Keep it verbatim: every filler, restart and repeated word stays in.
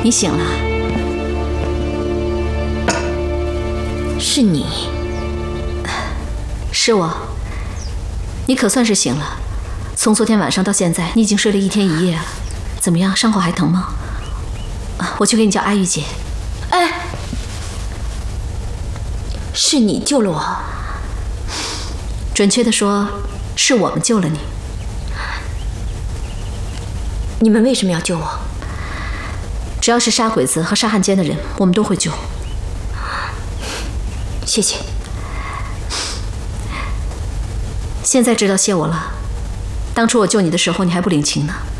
你醒了， 是你， 是我。你可算是醒了。从昨天晚上到现在，你已经睡了一天一夜了。怎么样，伤口还疼吗？我去给你叫阿玉姐。 哎，是你救了我。 准确的说，是我们救了你。 你们为什么要救我？ 只要是杀鬼子和杀汉奸的人，我们都会救。 谢谢。 现在知道谢我了。当初我救你的时候，你还不领情呢。